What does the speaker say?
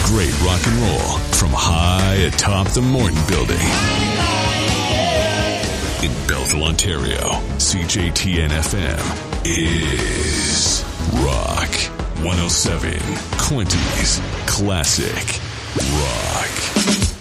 great rock and roll from high atop the Morton Building. In Belleville, Ontario, CJTN-FM is Rock 107, Quinty's Classic Rock.